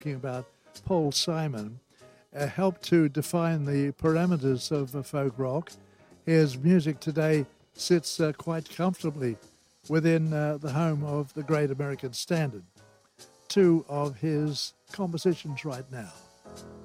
talking about Paul Simon, helped to define the parameters of folk rock. His music today sits quite comfortably within the home of the Great American Standard. Two of his compositions right now.